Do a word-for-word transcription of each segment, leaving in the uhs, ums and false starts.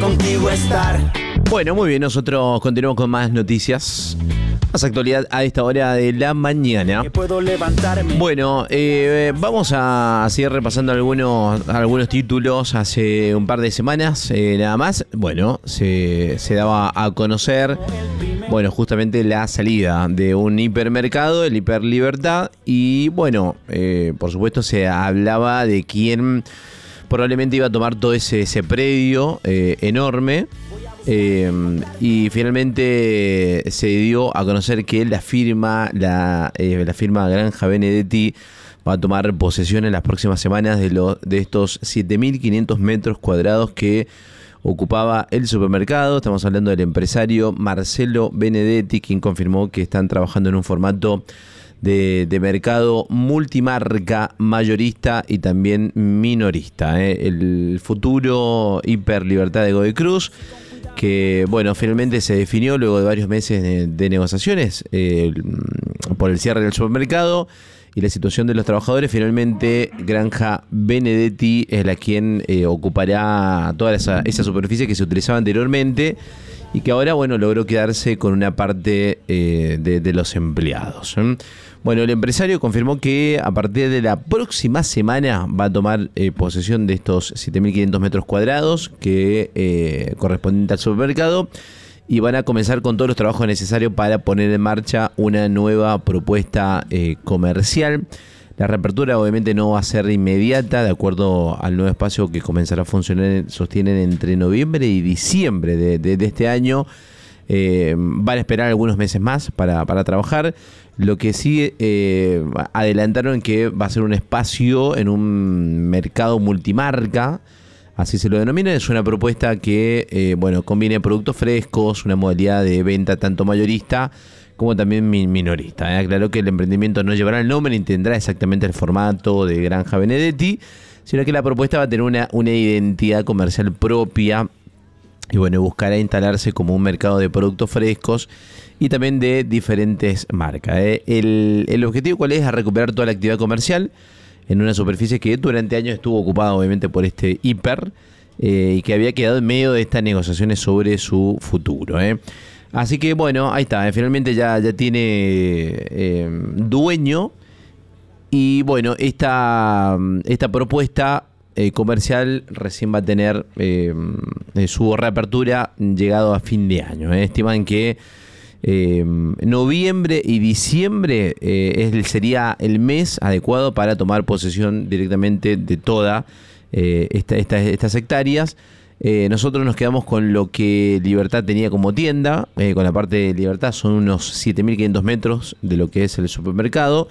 contigo estar. Bueno, muy bien, nosotros continuamos con más noticias. Más actualidad a esta hora de la mañana. Puedo levantarme. Bueno, eh, vamos a seguir repasando algunos, algunos títulos. Hace un par de semanas eh, nada más. Bueno, se, se daba a conocer, bueno, justamente la salida de un hipermercado, el Hiper Libertad. Y bueno, eh, por supuesto se hablaba de quién probablemente iba a tomar todo ese, ese predio eh, enorme. Eh, y finalmente se dio a conocer que la firma, la, eh, la firma Granja Benedetti va a tomar posesión en las próximas semanas de, lo, de estos siete mil quinientos metros cuadrados que ocupaba el supermercado. Estamos hablando del empresario Marcelo Benedetti, quien confirmó que están trabajando en un formato de, de mercado multimarca, mayorista y también minorista. ¿eh? El futuro Hiper Libertad de Godoy Cruz, que bueno, finalmente se definió luego de varios meses de, de negociaciones eh, por el cierre del supermercado y la situación de los trabajadores. Finalmente Granja Benedetti es la quien eh, ocupará toda esa, esa superficie que se utilizaba anteriormente y que ahora, bueno, logró quedarse con una parte eh, de, de los empleados. ¿eh? Bueno, el empresario confirmó que a partir de la próxima semana va a tomar eh, posesión de estos siete mil quinientos metros cuadrados que eh, corresponden al supermercado y van a comenzar con todos los trabajos necesarios para poner en marcha una nueva propuesta eh, comercial. La reapertura obviamente no va a ser inmediata, de acuerdo al nuevo espacio que comenzará a funcionar, sostienen, entre noviembre y diciembre de, de, de este año. Eh, van a esperar algunos meses más para, para trabajar. Lo que sí eh, adelantaron que va a ser un espacio en un mercado multimarca, así se lo denomina. Es una propuesta que eh, bueno, combine productos frescos, una modalidad de venta tanto mayorista como también minorista. ¿eh? Aclaró que el emprendimiento no llevará el nombre ni tendrá exactamente el formato de Granja Benedetti, sino que la propuesta va a tener una, una identidad comercial propia y bueno, buscará instalarse como un mercado de productos frescos y también de diferentes marcas. ¿eh? El, el objetivo, ¿cuál es? A recuperar toda la actividad comercial en una superficie que durante años estuvo ocupada obviamente por este hiper eh, y que había quedado en medio de estas negociaciones sobre su futuro. ¿eh? Así que bueno, ahí está, ¿eh? finalmente ya, ya tiene eh, dueño y bueno, esta, esta propuesta eh, comercial recién va a tener eh, su reapertura llegado a fin de año. ¿eh? Estiman que Eh, noviembre y diciembre eh, es, sería el mes adecuado para tomar posesión directamente de todas eh, esta, esta, estas hectáreas. Eh, nosotros nos quedamos con lo que Libertad tenía como tienda, eh, con la parte de Libertad son unos siete mil quinientos metros de lo que es el supermercado.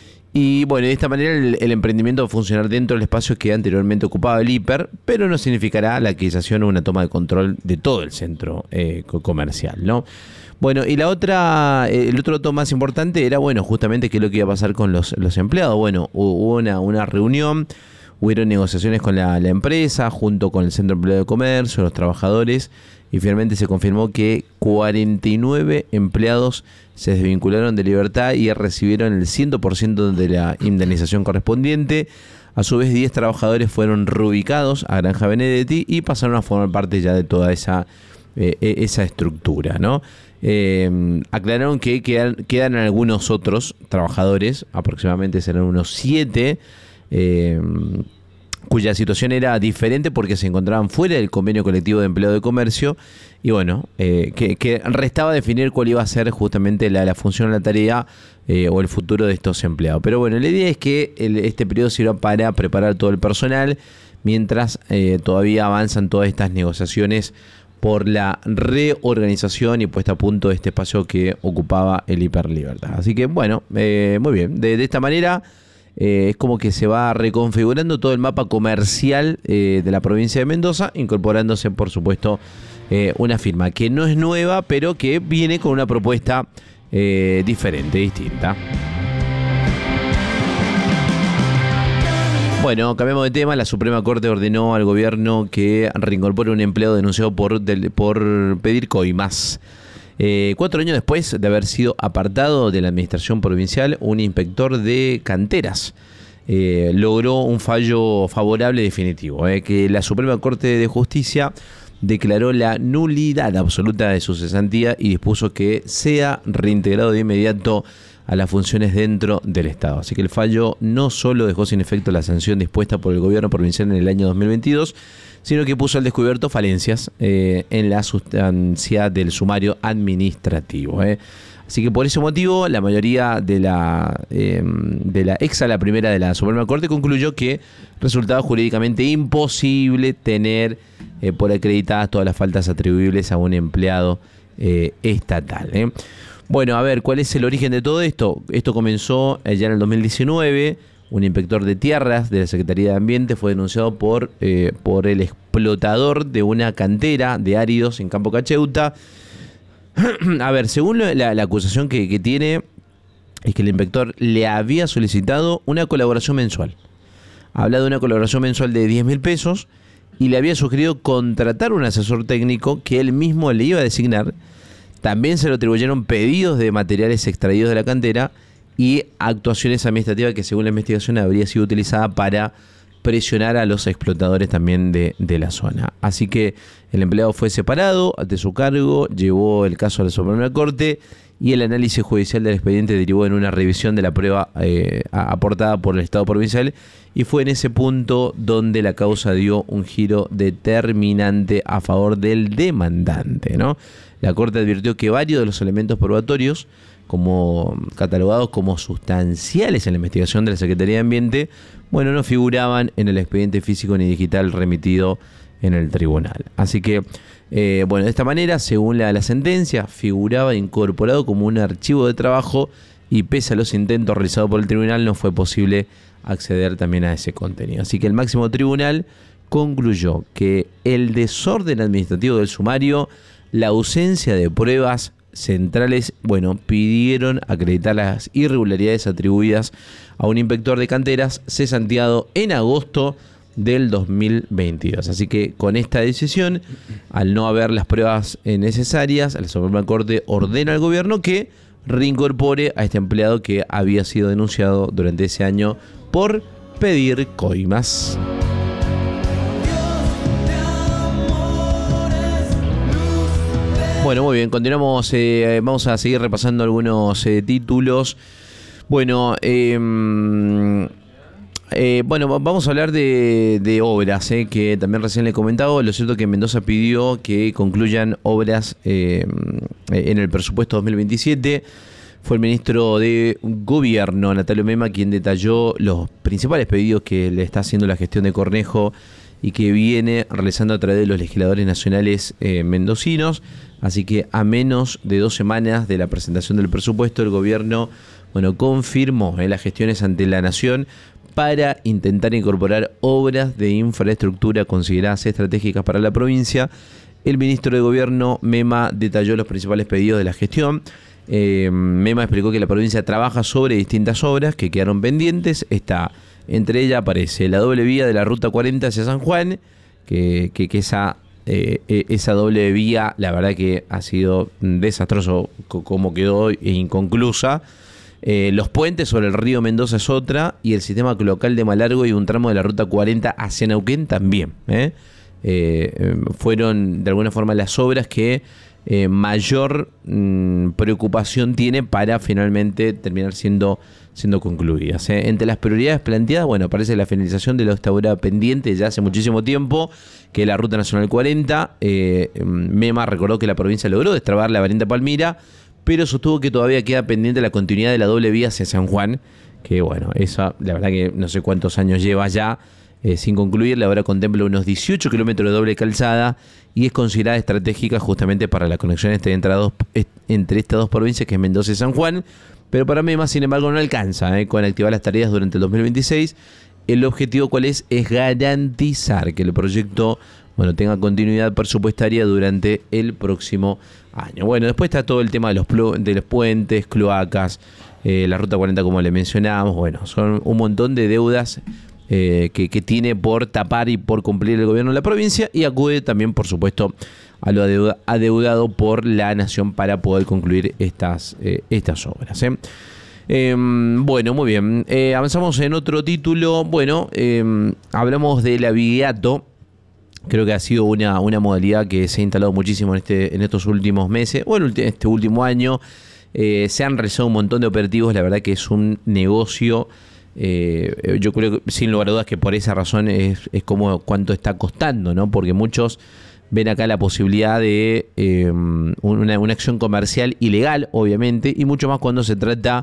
Y bueno, de esta manera el, el emprendimiento va a funcionar dentro del espacio que anteriormente ocupaba el hiper, pero no significará la adquisición o una toma de control de todo el centro eh, comercial, ¿no? Bueno, y la otra, el otro dato más importante era, bueno, justamente qué es lo que iba a pasar con los, los empleados. Bueno, hubo una, una reunión, hubieron negociaciones con la, la empresa, junto con el Centro de Empleo de Comercio, los trabajadores, y finalmente se confirmó que cuarenta y nueve empleados se desvincularon de Libertad y recibieron el cien por ciento de la indemnización correspondiente. A su vez, diez trabajadores fueron reubicados a Granja Benedetti y pasaron a formar parte ya de toda esa, eh, esa estructura, ¿no? Eh, aclararon que quedan, quedan algunos otros trabajadores, aproximadamente serán unos siete, eh, cuya situación era diferente porque se encontraban fuera del convenio colectivo de empleo de comercio y bueno, eh, que, que restaba definir cuál iba a ser justamente la, la función, la tarea eh, o el futuro de estos empleados. Pero bueno, la idea es que el, este periodo sirva para preparar todo el personal mientras eh, todavía avanzan todas estas negociaciones por la reorganización y puesta a punto de este espacio que ocupaba el Hiper Libertad. Así que bueno, eh, muy bien, de, de esta manera eh, es como que se va reconfigurando todo el mapa comercial eh, de la provincia de Mendoza, incorporándose por supuesto eh, una firma que no es nueva, pero que viene con una propuesta eh, diferente, distinta. Bueno, cambiamos de tema. La Suprema Corte ordenó al gobierno que reincorpore un empleado denunciado por, del, por pedir coimas. Eh, cuatro años después de haber sido apartado de la administración provincial, un inspector de canteras eh, logró un fallo favorable definitivo, eh, que la Suprema Corte de Justicia declaró la nulidad absoluta de su cesantía y dispuso que sea reintegrado de inmediato a las funciones dentro del Estado. Así que el fallo no solo dejó sin efecto la sanción dispuesta por el gobierno provincial en el año dos mil veintidós, sino que puso al descubierto falencias eh, en la sustancia del sumario administrativo. Eh. Así que por ese motivo, la mayoría de la, eh, de la ex a la primera de la Suprema Corte concluyó que resultaba jurídicamente imposible tener eh, por acreditadas todas las faltas atribuibles a un empleado eh, estatal. Eh. Bueno, a ver, ¿cuál es el origen de todo esto? Esto comenzó ya en el dos mil diecinueve. Un inspector de tierras de la Secretaría de Ambiente fue denunciado por, eh, por el explotador de una cantera de áridos en Campo Cacheuta. A ver, según la, la acusación que, que tiene, es que el inspector le había solicitado una colaboración mensual. Habla de una colaboración mensual de diez mil pesos y le había sugerido contratar un asesor técnico que él mismo le iba a designar. También se le atribuyeron pedidos de materiales extraídos de la cantera y actuaciones administrativas que, según la investigación, habría sido utilizada para presionar a los explotadores también de, de la zona. Así que el empleado fue separado ante su cargo, llevó el caso a la Suprema Corte y el análisis judicial del expediente derivó en una revisión de la prueba eh, aportada por el Estado provincial, y fue en ese punto donde la causa dio un giro determinante a favor del demandante, ¿no? La Corte advirtió que varios de los elementos probatorios, como catalogados como sustanciales en la investigación de la Secretaría de Ambiente, bueno, no figuraban en el expediente físico ni digital remitido en el tribunal. Así que, eh, bueno, de esta manera, según la, la sentencia, figuraba incorporado como un archivo de trabajo y pese a los intentos realizados por el tribunal no fue posible acceder también a ese contenido. Así que el máximo tribunal concluyó que el desorden administrativo del sumario, la ausencia de pruebas centrales, bueno, pidieron acreditar las irregularidades atribuidas a un inspector de canteras cesanteado en agosto del dos mil veintidós. Así que con esta decisión, al no haber las pruebas necesarias, la Suprema Corte ordena al gobierno que reincorpore a este empleado que había sido denunciado durante ese año por pedir coimas. Bueno, muy bien, continuamos, eh, vamos a seguir repasando algunos eh, títulos. Bueno, eh, eh, bueno, vamos a hablar de, de obras, eh, que también recién le he comentado. Lo cierto es que Mendoza pidió que concluyan obras eh, en el presupuesto dos mil veintisiete. Fue el ministro de Gobierno, Natalio Mema, quien detalló los principales pedidos que le está haciendo la gestión de Cornejo y que viene realizando a través de los legisladores nacionales eh, mendocinos. Así que a menos de dos semanas de la presentación del presupuesto, el gobierno, bueno, confirmó eh, las gestiones ante la Nación para intentar incorporar obras de infraestructura consideradas estratégicas para la provincia. El ministro de Gobierno, Mema, detalló los principales pedidos de la gestión. Eh, Mema explicó que la provincia trabaja sobre distintas obras que quedaron pendientes. Está, entre ellas aparece la doble vía de la Ruta cuarenta hacia San Juan, que, que, que esa... Eh, esa doble vía, la verdad que ha sido desastroso como quedó e inconclusa. Eh, los puentes sobre el río Mendoza es otra, y el sistema cloacal de Malargo y un tramo de la Ruta cuarenta hacia Neuquén también. ¿eh? Eh, fueron de alguna forma las obras que eh, mayor mmm, preocupación tiene para finalmente terminar siendo, siendo concluidas. ¿eh? Entre las prioridades planteadas, bueno, aparece la finalización de esta obra pendiente ya hace muchísimo tiempo, que es la Ruta Nacional cuarenta. Eh, Mema recordó que la provincia logró destrabar la variante Palmira, pero sostuvo que todavía queda pendiente la continuidad de la doble vía hacia San Juan, que bueno, esa la verdad que no sé cuántos años lleva ya eh, sin concluir. La obra contempla unos dieciocho kilómetros de doble calzada y es considerada estratégica justamente para la conexión entre, entre, dos, entre estas dos provincias, que es Mendoza y San Juan. Pero para Mema, sin embargo, no alcanza eh, con activar las tareas durante el dos mil veintiséis. El objetivo, ¿cuál es? Es garantizar que el proyecto, bueno, tenga continuidad presupuestaria durante el próximo año. Bueno, después está todo el tema de los, de los puentes, cloacas, eh, la Ruta cuarenta, como le mencionábamos. Bueno, son un montón de deudas eh, que, que tiene por tapar y por cumplir el gobierno de la provincia, y acude también, por supuesto, a lo adeuda, adeudado por la Nación para poder concluir estas, eh, estas obras. ¿eh? Eh, bueno, muy bien. Eh, avanzamos en otro título. Bueno, eh, hablamos del abigeato. Creo que ha sido una, una modalidad que se ha instalado muchísimo en, este, en estos últimos meses, bueno, en este último año. Eh, se han realizado un montón de operativos, la verdad que es un negocio, eh, yo creo que sin lugar a dudas que por esa razón es, es como cuánto está costando, ¿no? Porque muchos ven acá la posibilidad de eh, una, una acción comercial ilegal, obviamente, y mucho más cuando se trata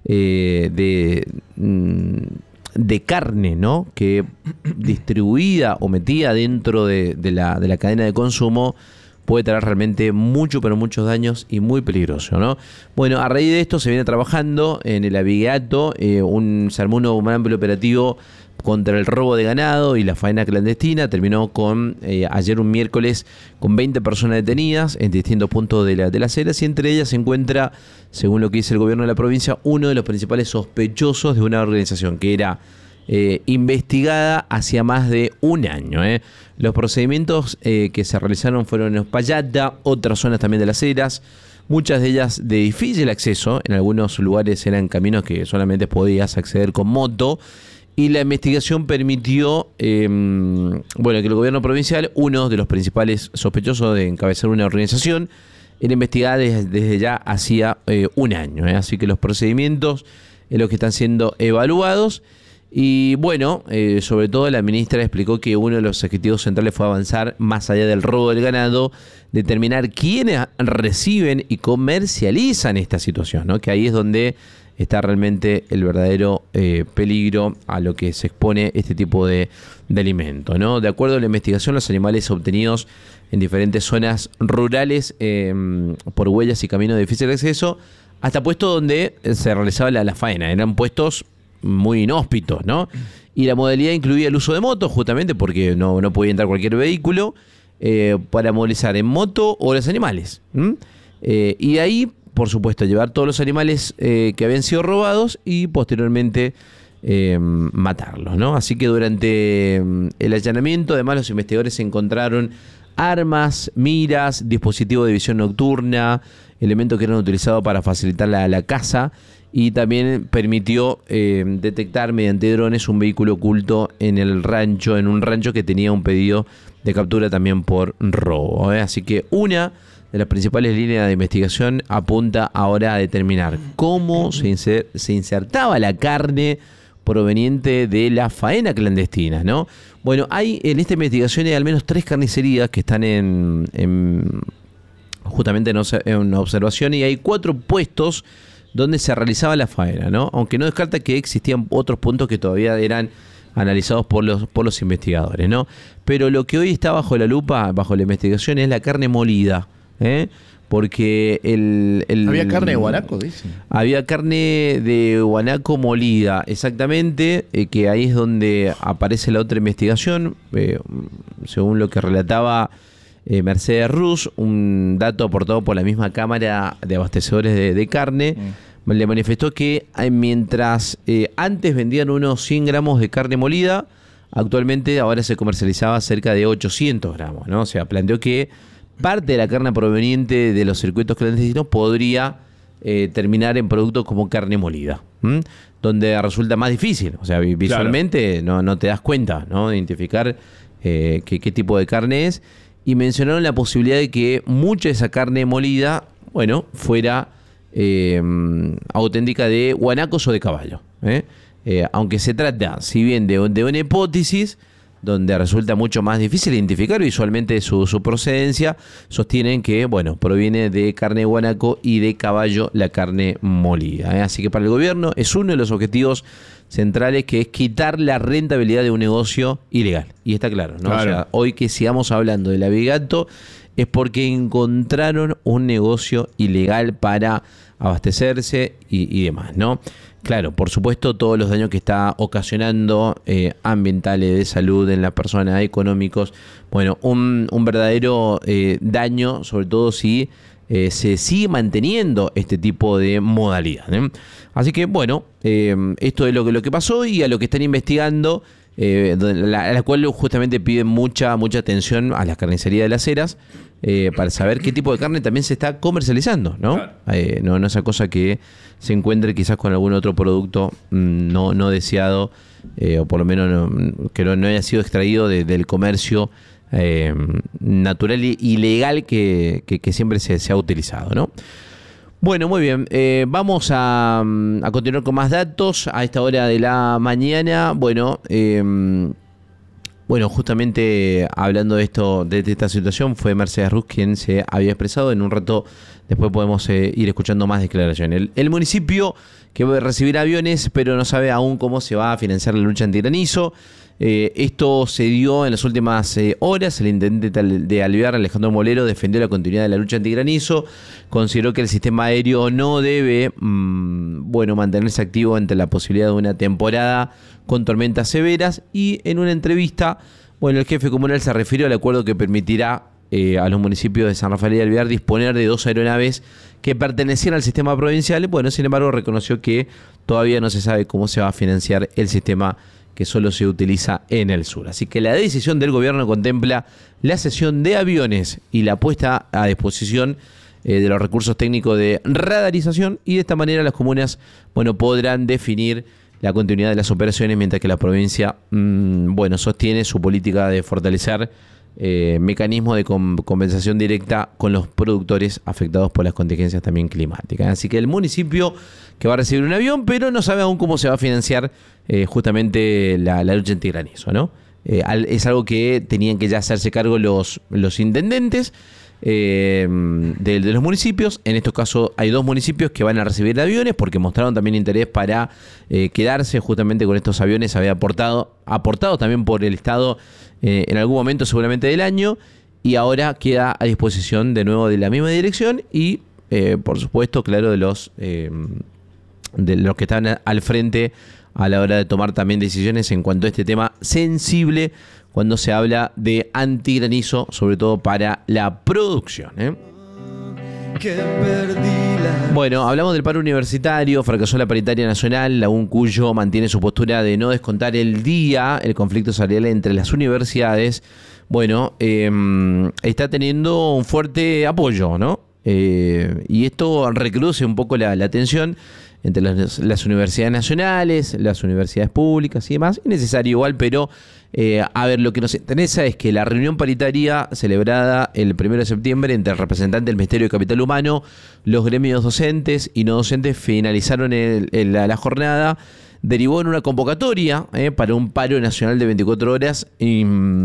eh, de... Mm, de carne, ¿no? Que distribuida o metida dentro de, de, la, de la cadena de consumo puede traer realmente mucho, pero muchos daños y muy peligroso, ¿no? Bueno, a raíz de esto se viene trabajando en el Abigeato, eh, un, se armó un amplio operativo contra el robo de ganado y la faena clandestina. Terminó con eh, ayer un miércoles con veinte personas detenidas en distintos puntos de, la, de las ceras, y entre ellas se encuentra, según lo que dice el gobierno de la provincia, uno de los principales sospechosos de una organización que era eh, investigada hacía más de un año. Eh. Los procedimientos eh, que se realizaron fueron en Uspallata, otras zonas también de las Heras, muchas de ellas de difícil acceso. En algunos lugares eran caminos que solamente podías acceder con moto. Y la investigación permitió, eh, bueno, que el gobierno provincial, uno de los principales sospechosos de encabezar una organización, era investigada desde, desde ya hacía eh, un año. ¿eh? Así que los procedimientos es los que están siendo evaluados. Y bueno, eh, sobre todo la ministra explicó que uno de los objetivos centrales fue avanzar más allá del robo del ganado, determinar quiénes reciben y comercializan esta situación, ¿no? Que ahí es donde está realmente el verdadero eh, peligro a lo que se expone este tipo de, de alimento, ¿no? De acuerdo a la investigación, los animales obtenidos en diferentes zonas rurales eh, por huellas y caminos de difícil acceso, hasta puestos donde se realizaba la, la faena, eran puestos muy inhóspitos, ¿no? Y la modalidad incluía el uso de motos, justamente porque no, no podía entrar cualquier vehículo, eh, para movilizar en moto o los animales. Eh, y ahí, por supuesto, llevar todos los animales eh, que habían sido robados y posteriormente eh, matarlos, ¿no? Así que durante el allanamiento, además, los investigadores encontraron armas, miras, dispositivos de visión nocturna, elementos que eran utilizados para facilitar la, la caza, y también permitió eh, detectar mediante drones un vehículo oculto en el rancho, en un rancho que tenía un pedido de captura también por robo. ¿eh? Así que una de las principales líneas de investigación apunta ahora a determinar cómo se, inser- se insertaba la carne proveniente de la faena clandestina, ¿no? Bueno, hay en esta investigación hay al menos tres carnicerías que están en, en justamente en, en una observación, y hay cuatro puestos donde se realizaba la faena, ¿no? Aunque no descarta que existían otros puntos que todavía eran analizados por los, por los investigadores, ¿no? Pero lo que hoy está bajo la lupa, bajo la investigación, es la carne molida, ¿eh? Porque el, el... Había carne de guanaco, dicen. Había carne de guanaco molida, exactamente, eh, que ahí es donde aparece la otra investigación, eh, según lo que relataba eh, Mercedes Ruz, un dato aportado por la misma Cámara de Abastecedores de, de Carne, mm. le manifestó que eh, mientras eh, antes vendían unos cien gramos de carne molida, actualmente ahora se comercializaba cerca de ochocientos gramos, ¿no? O sea, planteó que parte de la carne proveniente de los circuitos clandestinos podría eh, terminar en productos como carne molida, ¿m? Donde resulta más difícil. O sea, visualmente claro. no, no te das cuenta, ¿no? De identificar eh, qué, qué tipo de carne es. Y mencionaron la posibilidad de que mucha de esa carne molida, bueno, fuera eh, auténtica de guanacos o de caballo. ¿eh? Eh, aunque se trata, si bien de, de una hipótesis donde resulta mucho más difícil identificar visualmente su, su procedencia, sostienen que, bueno, proviene de carne de guanaco y de caballo la carne molida. ¿eh? Así que para el gobierno es uno de los objetivos centrales, que es quitar la rentabilidad de un negocio ilegal. Y está claro, ¿no? Claro. O sea, hoy que sigamos hablando del Abigeato es porque encontraron un negocio ilegal para abastecerse y, y demás, ¿no? Claro, por supuesto, todos los daños que está ocasionando, eh, ambientales, de salud en las personas, económicos, bueno, un, un verdadero eh, daño, sobre todo si eh, se sigue manteniendo este tipo de modalidad. ¿eh? Así que, bueno, eh, esto es lo que, lo que pasó y a lo que están investigando, eh, la, a la cual justamente piden mucha, mucha atención a las carnicerías de las Heras, eh, para saber qué tipo de carne también se está comercializando, ¿no? Claro. Eh, no, no esa cosa que se encuentre quizás con algún otro producto mmm, no, no deseado, eh, o por lo menos no, que no, no haya sido extraído de, del comercio eh, natural y legal que, que, que siempre se, se ha utilizado, ¿no? Bueno, muy bien. Eh, vamos a, a continuar con más datos a esta hora de la mañana. Bueno, eh, bueno, justamente hablando de esto, de, de esta situación, fue Mercedes Ruz quien se había expresado. En un rato después podemos eh, ir escuchando más declaraciones. El, el municipio que va a recibir aviones, pero no sabe aún cómo se va a financiar la lucha antigranizo. Eh, esto se dio en las últimas eh, horas. El intendente de Alvear, Alejandro Molero, defendió la continuidad de la lucha antigranizo. Consideró que el sistema aéreo no debe mmm, bueno, mantenerse activo ante la posibilidad de una temporada con tormentas severas. Y en una entrevista, bueno, el jefe comunal se refirió al acuerdo que permitirá eh, a los municipios de San Rafael y Alvear disponer de dos aeronaves que pertenecían al sistema provincial. Bueno, sin embargo, reconoció que todavía no se sabe cómo se va a financiar el sistema que solo se utiliza en el sur. Así que la decisión del gobierno contempla la cesión de aviones y la puesta a disposición eh, de los recursos técnicos de radarización, y de esta manera las comunas, bueno, podrán definir la continuidad de las operaciones, mientras que la provincia mmm, bueno, sostiene su política de fortalecer eh, mecanismos de com- compensación directa con los productores afectados por las contingencias también climáticas. Así que el municipio que va a recibir un avión, pero no sabe aún cómo se va a financiar eh, justamente la, la lucha antigranizo, ¿no? Eh, al, es algo que tenían que ya hacerse cargo los, los intendentes eh, de, de los municipios. En estos casos hay dos municipios que van a recibir aviones porque mostraron también interés para eh, quedarse justamente con estos aviones. Había aportado, aportado también por el Estado eh, en algún momento seguramente del año, y ahora queda a disposición de nuevo de la misma dirección y eh, por supuesto, claro, de los eh, de los que están al frente a la hora de tomar también decisiones en cuanto a este tema sensible cuando se habla de antigranizo, sobre todo para la producción, ¿eh? Bueno, hablamos del paro universitario. Fracasó la paritaria nacional. La UNCUYO mantiene su postura de no descontar el día el conflicto salarial entre las universidades. Bueno, eh, está teniendo un fuerte apoyo, ¿no? Eh, y esto recruce un poco la, la tensión entre las, las universidades nacionales, las universidades públicas y demás. Es necesario igual, pero eh, a ver, lo que nos interesa es que la reunión paritaria celebrada el primero de septiembre entre el representante del Ministerio de Capital Humano, los gremios docentes y no docentes finalizaron el, el, la, la jornada, derivó en una convocatoria eh, para un paro nacional de veinticuatro horas y,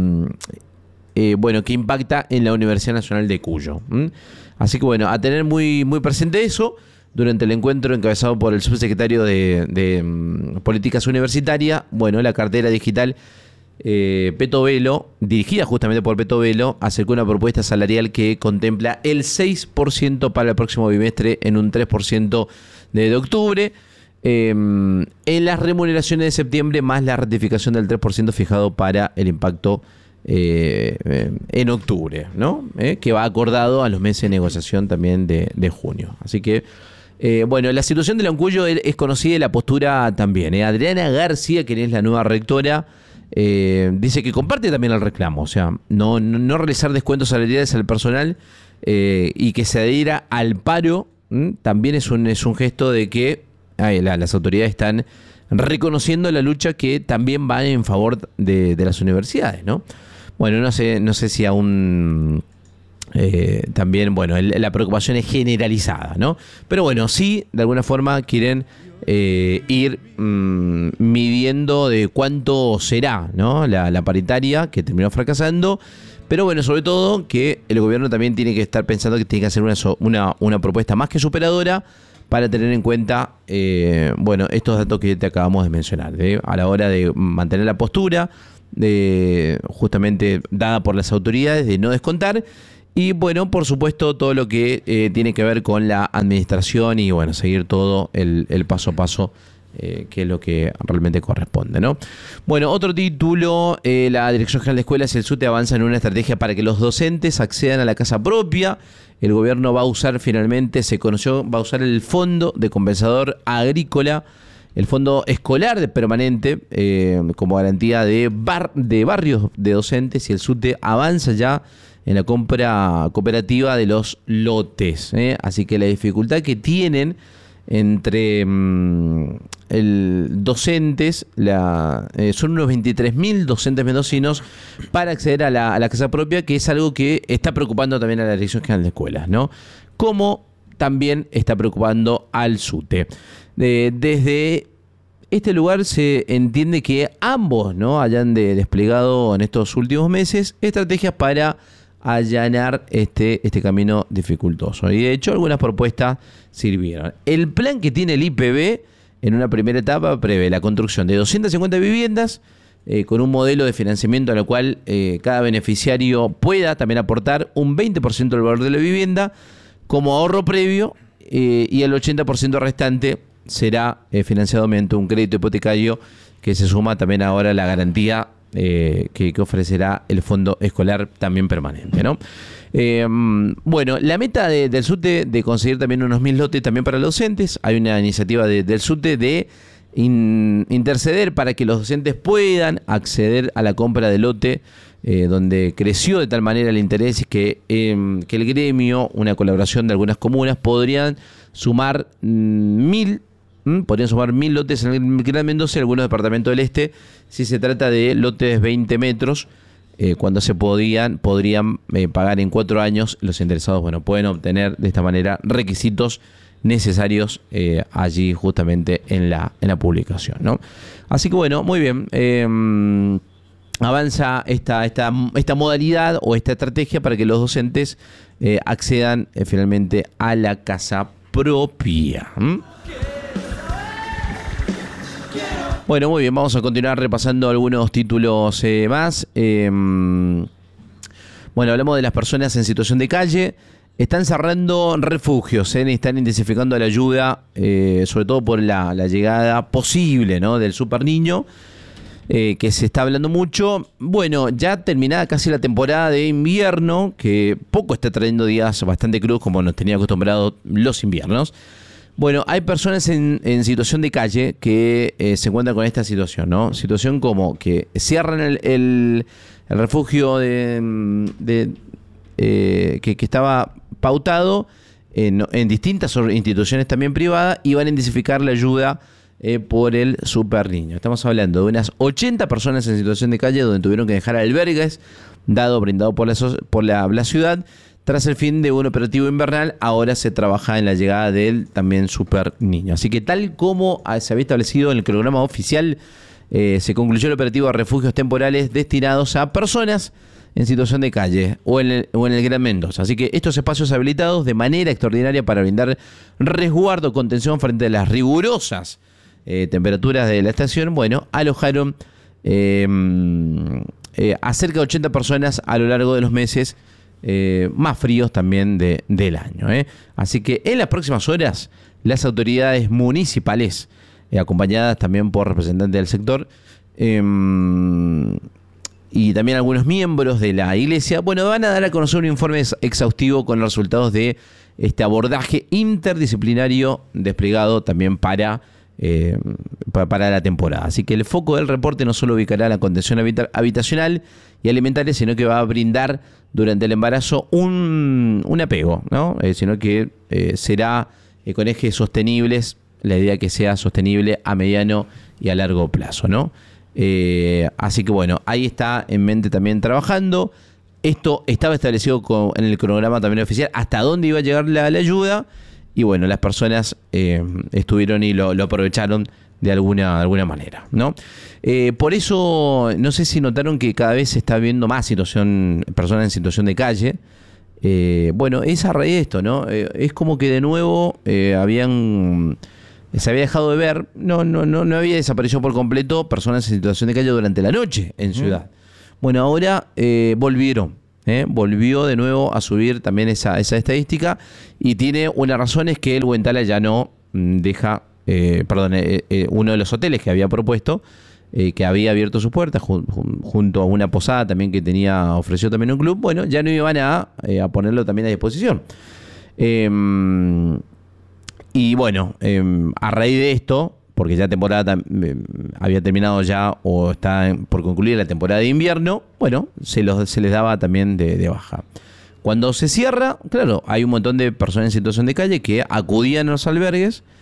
eh, bueno, que impacta en la Universidad Nacional de Cuyo. ¿Mm? Así que bueno, a tener muy, muy presente eso. Durante el encuentro encabezado por el subsecretario de, de um, Políticas Universitarias, bueno, la cartera digital eh, Peto Velo, dirigida justamente por Peto Velo, acercó una propuesta salarial que contempla el seis por ciento para el próximo bimestre en un tres por ciento de, de octubre, eh, en las remuneraciones de septiembre, más la ratificación del tres por ciento fijado para el impacto Eh, eh, en octubre, ¿no? Eh, que va acordado a los meses de negociación también de, de junio. Así que, eh, bueno, la situación de la UNCUYO es, es conocida y la postura también. ¿eh? Adriana García, quien es la nueva rectora, eh, dice que comparte también el reclamo, o sea, no, no, no realizar descuentos salariales al personal eh, y que se adhiera al paro, ¿m? También es un, es un gesto de que ay, la, las autoridades están reconociendo la lucha que también va en favor de, de las universidades, ¿no? Bueno, no sé, no sé si aún eh, también, bueno, el, la preocupación es generalizada, ¿no? Pero bueno, sí, de alguna forma quieren eh, ir mmm, midiendo de cuánto será, ¿no? La, la paritaria que terminó fracasando. Pero bueno, sobre todo que el gobierno también tiene que estar pensando que tiene que hacer una, una, una propuesta más que superadora para tener en cuenta, eh, bueno, estos datos que te acabamos de mencionar, ¿eh? A la hora de mantener la postura, de, justamente dada por las autoridades, de no descontar, y bueno, por supuesto, todo lo que eh, tiene que ver con la administración y bueno, seguir todo el, el paso a paso, eh, que es lo que realmente corresponde, ¿no? Bueno, otro título, eh, la Dirección General de Escuelas y el SUTE avanza en una estrategia para que los docentes accedan a la casa propia. El gobierno va a usar finalmente, se conoció, va a usar el Fondo de Compensador Agrícola, el Fondo Escolar de Permanente, eh, como garantía de, bar, de barrios de docentes, y el SUTE avanza ya en la compra cooperativa de los lotes. ¿eh? Así que la dificultad que tienen entre mmm, el, docentes, la, eh, son unos veintitrés mil docentes mendocinos para acceder a la, a la casa propia, que es algo que está preocupando también a la Dirección General de Escuelas, ¿no? Como también está preocupando al SUTE. De, desde este lugar se entiende que ambos, ¿no?, hayan de, desplegado en estos últimos meses estrategias para allanar este, este camino dificultoso. Y de hecho algunas propuestas sirvieron. El plan que tiene el I P B en una primera etapa prevé la construcción de doscientas cincuenta viviendas eh, con un modelo de financiamiento a lo cual eh, cada beneficiario pueda también aportar un veinte por ciento del valor de la vivienda como ahorro previo eh, y el ochenta por ciento restante será eh, financiado mediante un crédito hipotecario que se suma también ahora a la garantía Eh, que, que ofrecerá el fondo escolar también permanente, ¿no? Eh, bueno, la meta de, del SUTE de conseguir también unos mil lotes también para los docentes. Hay una iniciativa de, del SUTE de in, interceder para que los docentes puedan acceder a la compra de lote, eh, donde creció de tal manera el interés que, eh, que el gremio, una colaboración de algunas comunas, podrían sumar mmm, mil ¿Mm? Podrían sumar mil lotes en el Gran Mendoza y algunos departamentos del este, si se trata de lotes de veinte metros, eh, cuando se podían, podrían eh, pagar en cuatro años. Los interesados, bueno, pueden obtener de esta manera requisitos necesarios eh, allí justamente en la, en la publicación, ¿no? Así que bueno, muy bien. Eh, avanza esta, esta, esta modalidad o esta estrategia para que los docentes eh, accedan eh, finalmente a la casa propia. ¿Mm? Bueno, muy bien, vamos a continuar repasando algunos títulos eh, más. Eh, bueno, hablamos de las personas en situación de calle. Están cerrando refugios, ¿eh? Están intensificando la ayuda, eh, sobre todo por la, la llegada posible, ¿no?, del super niño, eh, que se está hablando mucho. Bueno, ya terminada casi la temporada de invierno, que poco está trayendo días bastante crudos como nos tenía acostumbrados los inviernos. Bueno, hay personas en, en situación de calle que eh, se encuentran con esta situación, ¿no? Situación como que cierran el, el, el refugio de, de, eh, que, que estaba pautado en, en distintas instituciones también privadas y van a intensificar la ayuda eh, por el super niño. Estamos hablando de unas ochenta personas en situación de calle donde tuvieron que dejar albergues dado brindado por la, por la, la ciudad. Tras el fin de un operativo invernal, ahora se trabaja en la llegada del también super niño. Así que tal como se había establecido en el programa oficial, eh, se concluyó el operativo de refugios temporales destinados a personas en situación de calle o en, el, o en el Gran Mendoza. Así que estos espacios habilitados de manera extraordinaria para brindar resguardo, contención frente a las rigurosas eh, temperaturas de la estación, bueno, alojaron eh, eh, a cerca de ochenta personas a lo largo de los meses Eh, más fríos también de, del año, ¿eh? Así que en las próximas horas las autoridades municipales, eh, acompañadas también por representantes del sector eh, y también algunos miembros de la iglesia, bueno, van a dar a conocer un informe exhaustivo con los resultados de este abordaje interdisciplinario desplegado también para Eh, para la temporada. Así que el foco del reporte no solo ubicará la contención habita- habitacional y alimentaria, sino que va a brindar durante el embarazo un, un apego, ¿no? Eh, sino que eh, será eh, con ejes sostenibles, la idea que sea sostenible a mediano y a largo plazo, ¿no? Eh, así que bueno, ahí está en mente también trabajando. Esto estaba establecido con, en el cronograma también oficial, hasta dónde iba a llegar la, la ayuda. Y bueno, las personas eh, estuvieron y lo, lo aprovecharon de alguna, de alguna manera, ¿no? Eh, por eso, no sé si notaron que cada vez se está viendo más situación, personas en situación de calle. Eh, bueno, es a raíz de esto, ¿no? Eh, es como que de nuevo eh, habían se había dejado de ver, no, no, no, no había desaparecido por completo personas en situación de calle durante la noche en Ciudad. Mm. Bueno, ahora eh, volvieron. ¿Eh? Volvió de nuevo a subir también esa, esa estadística y tiene una razón, es que el Huentala ya no mm, deja, eh, perdón, eh, eh, uno de los hoteles que había propuesto, eh, que había abierto sus puertas jun, jun, junto a una posada también que tenía, ofreció también un club, bueno, ya no iban a, eh, a ponerlo también a disposición. Eh, y bueno, eh, a raíz de esto, porque ya temporada eh, había terminado ya o está en, por concluir la temporada de invierno, bueno, se, los, se les daba también de, de baja. Cuando se cierra, claro, hay un montón de personas en situación de calle que acudían a los albergues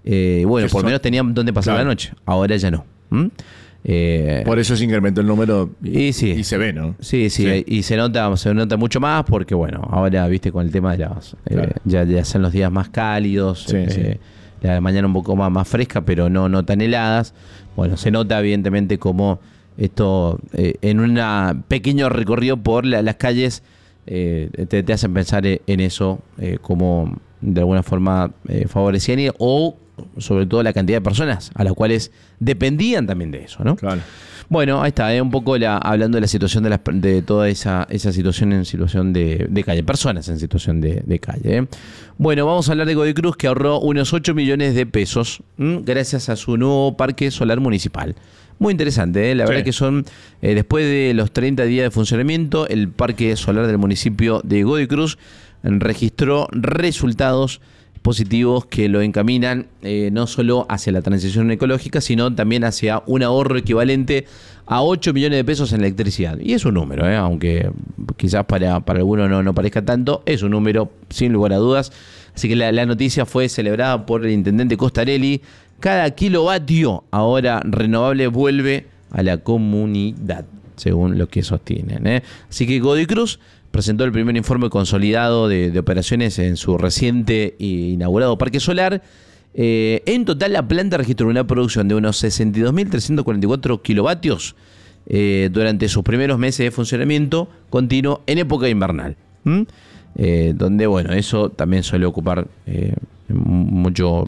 Eh, bueno, Que por lo son- menos tenían donde pasar Claro. la noche. Ahora ya no. ¿Mm? Eh, Por eso se incrementó el número y, Y sí. y se ve, ¿no? Sí, sí, Sí. y se nota, se nota mucho más porque, bueno, ahora, viste, con el tema de las... eh, Claro. ya, ya son los días más cálidos, Sí, eh, sí. la mañana un poco más, más fresca, pero no, no tan heladas. Bueno, se nota evidentemente como esto, eh, en un pequeño recorrido por la- las calles, eh, te, te hacen pensar e- en eso, eh, como de alguna forma eh, favorecían y- o sobre todo la cantidad de personas a las cuales dependían también de eso, ¿no? Claro. Bueno, ahí está, eh, un poco la, hablando de la situación de, las, de toda esa, esa situación en situación de, de calle, personas en situación de, de calle. eh. Bueno, vamos a hablar de Godoy Cruz, que ahorró unos ocho millones de pesos ¿m? gracias a su nuevo parque solar municipal. Muy interesante, ¿eh? La Sí. verdad que son, eh, después de los treinta días de funcionamiento, el parque solar del municipio de Godoy Cruz registró resultados positivos que lo encaminan eh, no solo hacia la transición ecológica, sino también hacia un ahorro equivalente a ocho millones de pesos en electricidad. Y es un número, ¿eh? Aunque quizás para, para algunos no, no parezca tanto, es un número sin lugar a dudas. Así que la, la noticia fue celebrada por el intendente Costarelli. Cada kilovatio ahora renovable vuelve a la comunidad, según lo que sostienen, ¿eh? Así que Godoy Cruz presentó el primer informe consolidado de, de operaciones en su reciente e inaugurado parque solar. Eh, en total, la planta registró una producción de unos sesenta y dos mil trescientos cuarenta y cuatro kilovatios eh, durante sus primeros meses de funcionamiento continuo en época invernal. ¿Mm? Eh, donde, bueno, eso también suele ocupar eh, mucho,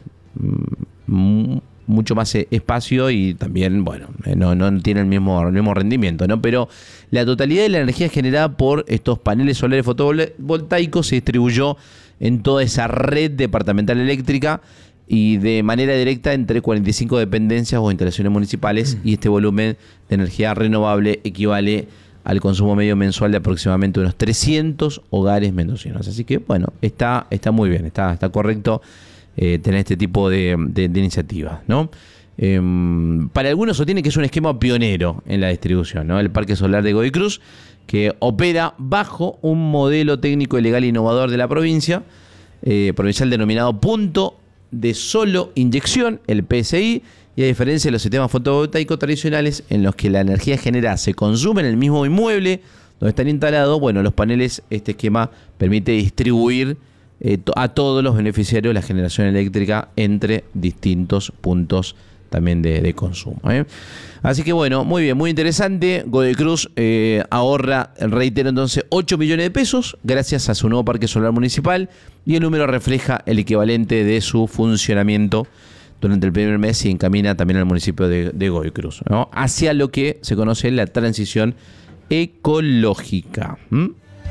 mm, mucho más espacio y también, bueno, eh, no, no tiene el mismo, el mismo rendimiento, ¿no? Pero la totalidad de la energía generada por estos paneles solares fotovoltaicos se distribuyó en toda esa red departamental eléctrica y de manera directa entre cuarenta y cinco dependencias o instalaciones municipales, y este volumen de energía renovable equivale al consumo medio mensual de aproximadamente unos trescientos hogares mendocinos. Así que, bueno, está, está muy bien, está, está correcto eh, tener este tipo de, de, de iniciativas, ¿no? Eh, para algunos sostiene que es un esquema pionero en la distribución, ¿no? El Parque Solar de Godoy Cruz, que opera bajo un modelo técnico y legal innovador de la provincia, eh, provincial denominado punto de solo inyección, el P S I, y a diferencia de los sistemas fotovoltaicos tradicionales en los que la energía generada se consume en el mismo inmueble donde están instalados, bueno, los paneles, este esquema permite distribuir eh, to- a todos los beneficiarios la generación eléctrica entre distintos puntos también de, de consumo, ¿eh? Así que bueno, muy bien, muy interesante. Godoy Cruz eh, ahorra, reitero entonces, ocho millones de pesos gracias a su nuevo parque solar municipal, y el número refleja el equivalente de su funcionamiento durante el primer mes y encamina también al municipio de, de Godoy Cruz, ¿no? Hacia lo que se conoce la transición ecológica. ¿Mm?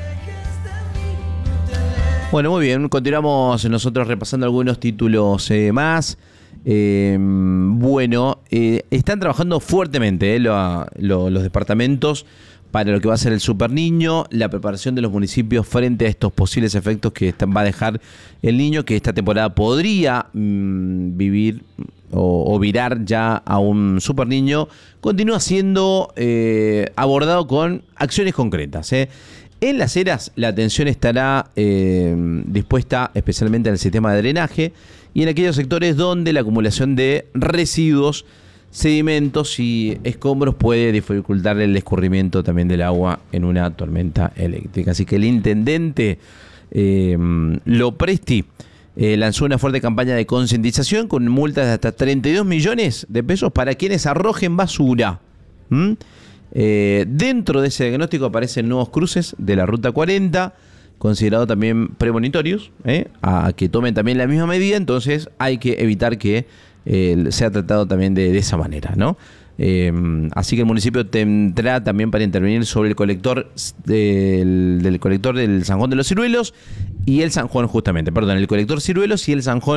Bueno, muy bien, continuamos nosotros repasando algunos títulos eh, más. Eh, bueno, eh, están trabajando fuertemente eh, lo, lo, los departamentos para lo que va a ser el Super Niño, la preparación de los municipios frente a estos posibles efectos que están, va a dejar el niño, que esta temporada podría mmm, vivir o, o virar ya a un Super Niño. Continúa siendo eh, abordado con acciones concretas, ¿eh? En Las Heras la atención estará eh, dispuesta especialmente en el sistema de drenaje y en aquellos sectores donde la acumulación de residuos, sedimentos y escombros puede dificultar el escurrimiento también del agua en una tormenta eléctrica. Así que el intendente eh, Lopresti eh, lanzó una fuerte campaña de concientización con multas de hasta treinta y dos millones de pesos para quienes arrojen basura. ¿Mm? Eh, dentro de ese diagnóstico aparecen nuevos cruces de la Ruta cuarenta, considerado también premonitorios, ¿eh? a que tomen también la misma medida. Entonces hay que evitar que eh, sea tratado también de, de esa manera, ¿no? Eh, así que el municipio tendrá también para intervenir sobre el colector del, del colector del San Juan de los Ciruelos y el San Juan, justamente, perdón, el colector Ciruelos y el San Juan